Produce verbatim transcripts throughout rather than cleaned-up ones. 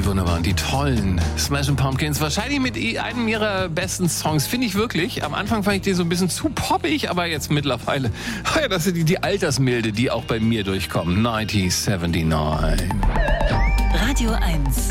wunderbaren, die tollen Smashing Pumpkins. Wahrscheinlich mit einem ihrer besten Songs, finde ich wirklich. Am Anfang fand ich die so ein bisschen zu poppig, aber jetzt mittlerweile, ja, das sind die, die Altersmilde, die auch bei mir durchkommen. neunzehnhundertneunundsiebzig. Radio eins.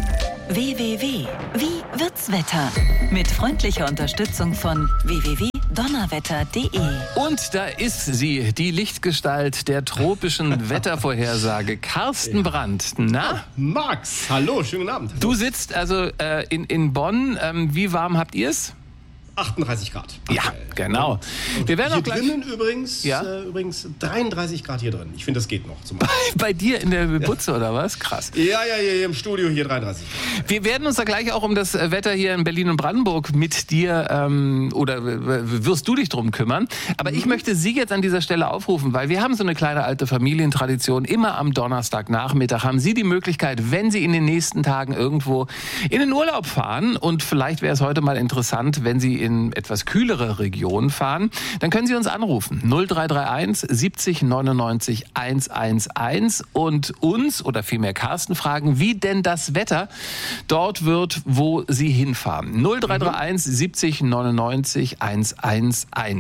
W W W. Wie wird's Wetter? Mit freundlicher Unterstützung von w w w punkt donnerwetter punkt d e. Und da ist sie, die Lichtgestalt der tropischen Wettervorhersage, Carsten Brandt. Na? Max, hallo, schönen guten Abend. Du sitzt also äh, in, in Bonn. Ähm, wie warm habt ihr es? achtunddreißig Grad. Ja, genau. Und Wir werden hier auch gleich drinnen übrigens, ja? äh, übrigens dreiunddreißig Grad hier drin. Ich finde, das geht noch. Zum Bei dir in der Butze oder was? Krass. Ja, ja, hier im Studio hier dreiunddreißig. Wir werden uns da gleich auch um das Wetter hier in Berlin und Brandenburg mit dir ähm, oder wirst du dich drum kümmern. Aber mhm. ich möchte Sie jetzt an dieser Stelle aufrufen, weil wir haben so eine kleine alte Familientradition. Immer am Donnerstagnachmittag haben Sie die Möglichkeit, wenn Sie in den nächsten Tagen irgendwo in den Urlaub fahren, und vielleicht wäre es heute mal interessant, wenn Sie in etwas kühlere Regionen fahren, dann können Sie uns anrufen. null drei drei eins siebzig neunundneunzig hundertundzehn und uns oder vielmehr Carsten fragen, wie denn das Wetter dort wird, wo Sie hinfahren. null drei drei eins siebzig neunundneunzig hundertzehn.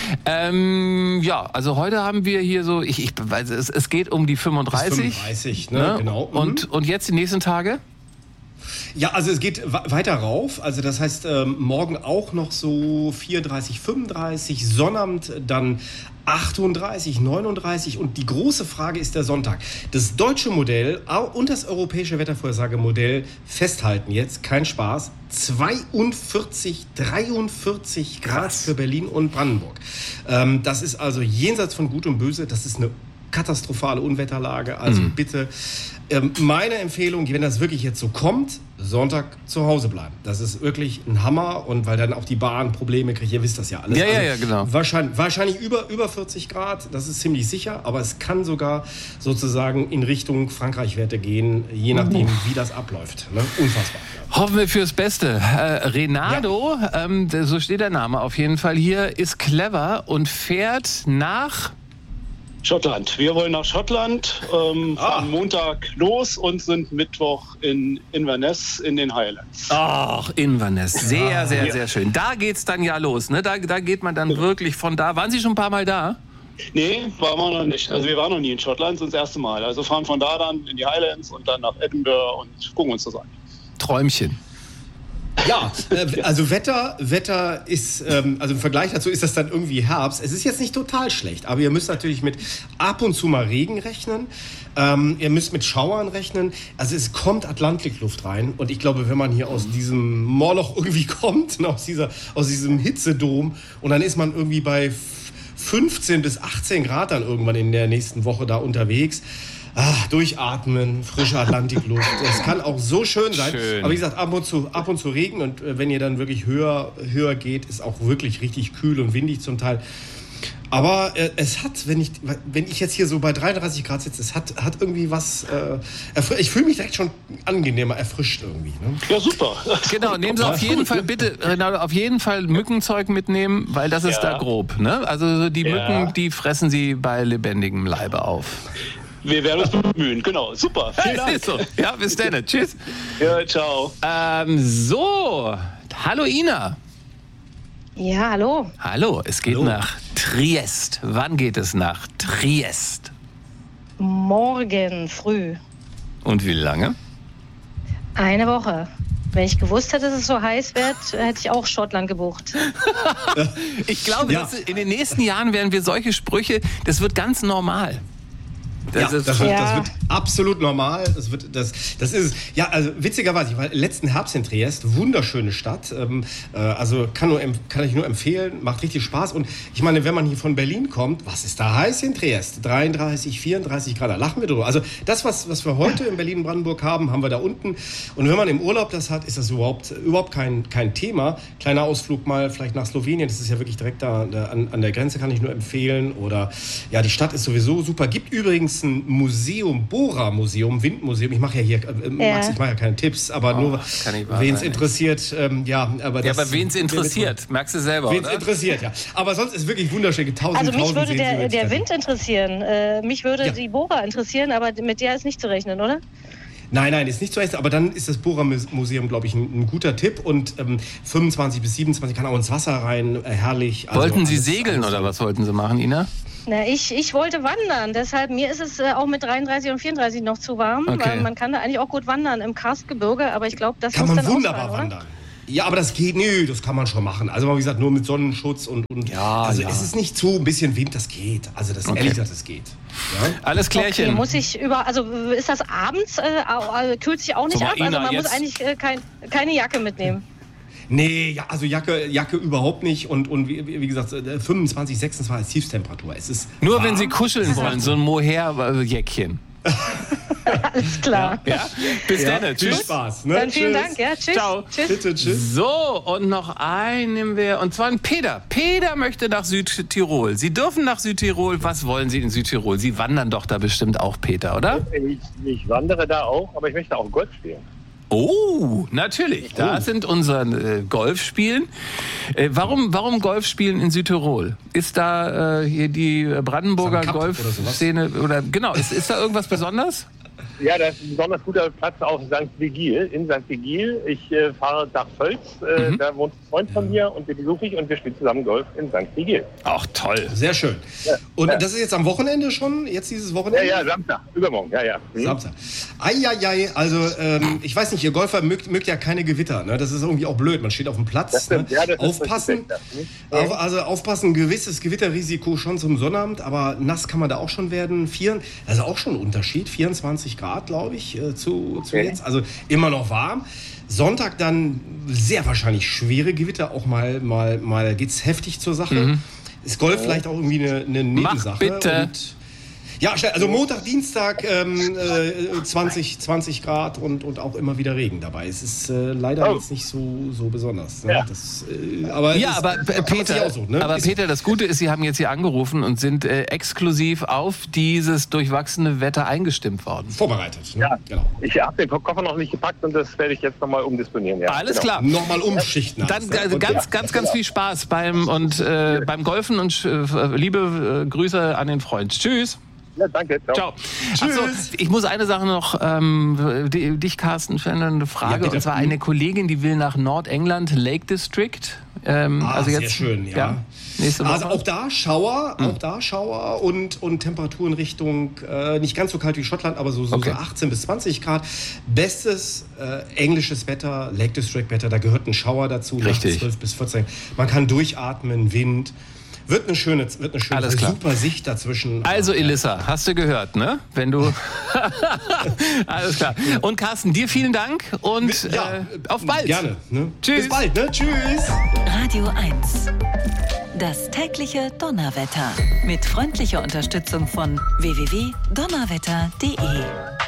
Ähm, ja, also heute haben wir hier so, ich, ich weiß, es, es geht um die fünfunddreißig. fünfunddreißig, ne? Ne? Genau. Mhm. Und, und jetzt die nächsten Tage? Ja, also es geht weiter rauf. Also das heißt, ähm, morgen auch noch so vierunddreißig, fünfunddreißig, Sonnabend dann achtunddreißig, neununddreißig. Und die große Frage ist der Sonntag. Das deutsche Modell und das europäische Wettervorhersagemodell festhalten jetzt, kein Spaß, zweiundvierzig, dreiundvierzig Grad Krass. Für Berlin und Brandenburg. Ähm, das ist also jenseits von Gut und Böse. Das ist eine katastrophale Unwetterlage. Also mhm. bitte, ähm, meine Empfehlung, wenn das wirklich jetzt so kommt, Sonntag zu Hause bleiben. Das ist wirklich ein Hammer, und weil dann auch die Bahn Probleme kriegt, ihr wisst das ja alles. Ja, also ja, ja, genau. Wahrscheinlich, wahrscheinlich über, über vierzig Grad, das ist ziemlich sicher, aber es kann sogar sozusagen in Richtung Frankreich-Werte gehen, je nachdem, uh. wie das abläuft. Ne? Unfassbar. Ja. Hoffen wir fürs Beste. Äh, Renato, ja. ähm, so steht der Name auf jeden Fall hier, ist clever und fährt nach... Schottland. Wir wollen nach Schottland, ähm, ah. fahren Montag los und sind Mittwoch in Inverness in den Highlands. Ach, Inverness. Sehr, ah, sehr, ja. sehr schön. Da geht's dann ja los, ne? Da, da geht man dann ja. wirklich von da. Waren Sie schon ein paar Mal da? Nee, waren wir noch nicht. Also wir waren noch nie in Schottland, das ist das erste Mal. Also fahren von da dann in die Highlands und dann nach Edinburgh und gucken uns das an. Träumchen. Ja, äh, also Wetter, Wetter ist, ähm, also im Vergleich dazu ist das dann irgendwie Herbst. Es ist jetzt nicht total schlecht, aber ihr müsst natürlich mit ab und zu mal Regen rechnen. Ähm, ihr müsst mit Schauern rechnen. Also es kommt Atlantikluft rein, und ich glaube, wenn man hier aus diesem Moloch irgendwie kommt, ne, aus dieser, aus diesem Hitzedom, und dann ist man irgendwie bei fünfzehn bis achtzehn Grad dann irgendwann in der nächsten Woche da unterwegs. Ah, durchatmen, frische Atlantikluft. Es kann auch so schön sein. Schön. Aber wie gesagt, ab und zu, ab und zu Regen. Und wenn ihr dann wirklich höher, höher geht, ist auch wirklich richtig kühl und windig zum Teil. Aber äh, es hat, wenn ich, wenn ich jetzt hier so bei dreiunddreißig Grad sitze, es hat, hat irgendwie was, äh, ich fühle mich direkt schon angenehmer, erfrischt irgendwie. Ne? Ja, super. Genau, nehmen Sie auf jeden Fall, bitte, Renato, auf jeden Fall Mückenzeug mitnehmen, weil das ist ja. da grob. Ne? Also die Mücken, ja. die fressen Sie bei lebendigem Leibe auf. Wir werden uns bemühen, genau. Super, vielen Dank. Ist so. Ja, bis dann. Tschüss. Ja, ciao. Ähm, so, hallo Ina. Ja, hallo. Hallo, es geht hallo. nach Triest. Wann geht es nach Triest? Morgen früh. Und wie lange? Eine Woche. Wenn ich gewusst hätte, dass es so heiß wird, hätte ich auch Schottland gebucht. Ich glaube, ja. dass in den nächsten Jahren werden wir solche Sprüche, das wird ganz normal. Das, ja, ist das, wird, ja. das wird absolut normal. Das wird, das, das ist ja, also witzigerweise, ich war letzten Herbst in Triest, wunderschöne Stadt. Ähm, äh, also kann, nur, kann ich nur empfehlen, macht richtig Spaß. Und ich meine, wenn man hier von Berlin kommt, was ist da heiß in Triest? dreiunddreißig, vierunddreißig Grad, da lachen wir drüber. Also das, was, was wir heute in Berlin-Brandenburg haben, haben wir da unten. Und wenn man im Urlaub das hat, ist das überhaupt, überhaupt kein, kein Thema. Kleiner Ausflug mal vielleicht nach Slowenien, das ist ja wirklich direkt da an, an der Grenze, kann ich nur empfehlen. Oder ja, die Stadt ist sowieso super. Gibt übrigens ein Museum, Bohra-Museum, Windmuseum. Ich mache ja hier, äh, Max, ich mache ja keine Tipps, aber oh, nur, wen es interessiert. Ähm, ja, aber, ja, aber wen es interessiert, merkst du selber, Wen es interessiert, ja. Aber sonst ist wirklich wunderschön. Tausend, also mich tausend würde der, der Wind interessieren. Äh, mich würde ja. die Bohra interessieren, aber mit der ist nicht zu rechnen, oder? Nein, nein, ist nicht zu essen, aber dann ist das Bohrermuseum, glaube ich, ein, ein guter Tipp. Und ähm, fünfundzwanzig bis siebenundzwanzig kann auch ins Wasser rein, äh, herrlich. Also wollten Sie alles, segeln alles oder was wollten Sie machen, Ina? Na, ich, ich wollte wandern, deshalb mir ist es äh, auch mit dreiunddreißig und vierunddreißig noch zu warm, Okay. weil man kann da eigentlich auch gut wandern im Karstgebirge, aber ich glaube, das Kann muss man dann wunderbar ausfallen, oder? wandern. Ja, aber das geht, nö, das kann man schon machen. Also wie gesagt, nur mit Sonnenschutz und, und Ja, also ja. es ist nicht zu, ein bisschen Wind, das geht. Also das Okay. ehrlich gesagt, das geht. Ja? Alles klärchen. Okay, muss ich über, also ist das abends, äh, au- äh, kühlt sich auch nicht So, ab, also Ina, man jetzt- muss eigentlich äh, kein, keine Jacke mitnehmen. Nee, ja, also Jacke, Jacke überhaupt nicht und, und wie, wie gesagt, äh, fünfundzwanzig, sechsundzwanzig ist Tiefstemperatur. Es ist Nur warm. wenn Sie kuscheln wollen, so ein Mohair-Jäckchen. Alles klar. Ja? Bis Ja, dann. viel Tschüss. Spaß. Ne? Dann vielen Tschüss. Dank, ja, tschüss. Ciao. Tschüss. Bitte, tschüss. So, und noch einen nehmen wir, und zwar ein Peter. Peter möchte nach Südtirol. Sie dürfen nach Südtirol. Was wollen Sie in Südtirol? Sie wandern doch da bestimmt auch, Peter, oder? Ich, ich wandere da auch, aber ich möchte auch Golf spielen. Oh, natürlich. Da sind unsere äh, Golfspielen. Äh, warum, warum Golfspielen in Südtirol? Ist da äh, hier die Brandenburger Ist da ein Cup oder sowas? Golfszene oder genau? Ist, ist da irgendwas Besonderes? Ja, das ist ein besonders guter Platz auf Sankt Vigil, in Sankt Vigil. Ich äh, fahre nach Völz, äh, Mhm. da wohnt ein Freund von mir und den besuche ich und wir spielen zusammen Golf in Sankt Vigil. Ach toll. Sehr schön. Und Ja. das ist jetzt am Wochenende schon? Jetzt dieses Ja, Wochenende? ja, Samstag, übermorgen, ja, ja. Hm? Samstag. Eieiei, also ähm, ich weiß nicht, ihr Golfer mögt, mögt ja keine Gewitter. Ne? Das ist irgendwie auch blöd. Man steht auf dem Platz. Das stimmt, ne? ja, das ist Aufpassen. das ist das. Auf, also aufpassen, ein gewisses Gewitterrisiko schon zum Sonnabend, aber nass kann man da auch schon werden. Vier, also auch schon ein Unterschied. vierundzwanzig Grad, glaube ich, äh, zu, zu Okay. jetzt. Also immer noch warm. Sonntag dann sehr wahrscheinlich schwere Gewitter. Auch mal, mal, mal geht es heftig zur Sache. Ist Golf vielleicht auch irgendwie eine, eine Nebensache? bitte. Und ja, schnell. Also Montag, Dienstag ähm, äh, zwanzig, zwanzig Grad und, und auch immer wieder Regen dabei. Es ist äh, leider Oh. jetzt nicht so, so besonders. Ne? Ja. Das, äh, aber Ja, das aber kann äh, man sich Peter, aussuchen, ne? aber Ist- Peter, das Gute ist, Sie haben jetzt hier angerufen und sind äh, exklusiv auf dieses durchwachsene Wetter eingestimmt worden. vorbereitet. Ne? Ja, Genau. ich habe den Koffer noch nicht gepackt und das werde ich jetzt nochmal umdisponieren. Ja, Alles genau. klar. Nochmal umschichten. Dann alles, ne? also Und ganz, ja. ganz, ganz viel Spaß beim und äh, beim Golfen und äh, liebe äh, Grüße an den Freund. Tschüss. Ja, danke. Ciao. Achso, ich muss eine Sache noch, ähm, die, dich, Carsten, für eine Frage. Ja, bitte. und zwar eine Kollegin, die will nach Nordengland, Lake District. Ähm, Ah, also sehr jetzt, schön, ja. nächste Woche. Also auch da Schauer, auch da Schauer und, und Temperaturen Richtung, äh, nicht ganz so kalt wie Schottland, aber so, so, Okay. so achtzehn bis zwanzig Grad. Bestes äh, englisches Wetter, Lake District Wetter, da gehört ein Schauer dazu, Richtig. zwölf bis vierzehn. Man kann durchatmen, Wind. Wird eine schöne, wird eine schöne Alles klar. super Sicht dazwischen. Also Ja. Elissa, hast du gehört, ne? Wenn du alles klar. Und Carsten, dir vielen Dank und Ja, äh, auf bald. Gerne. Ne? Tschüss. Bis bald, ne? Tschüss. Radio eins. Das tägliche Donnerwetter. Mit freundlicher Unterstützung von w w w punkt donnerwetter punkt d e.